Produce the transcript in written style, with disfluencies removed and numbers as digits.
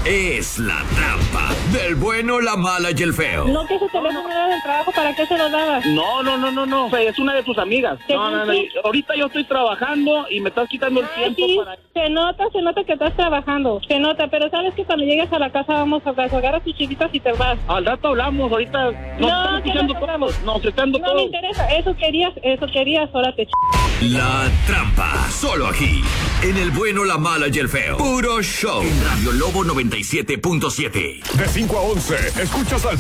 es La Trampa, del bueno, la mala y el feo. No, que ese teléfono era del trabajo, ¿para qué se lo dabas? No, es una de tus amigas. No, ahorita yo estoy trabajando y me estás quitando el tiempo sí, para... se nota que estás trabajando, se nota, pero sabes que cuando llegues a la casa vamos a agarrar tus chiquitas y te vas. Al rato hablamos, ahorita nos están escuchando todos, nos están No me interesa, eso querías, ahora te La Trampa, solo aquí, en el bueno, la mala y el feo. Puro show. En Radio Lobo 97.7. De 5 a 11, escuchas al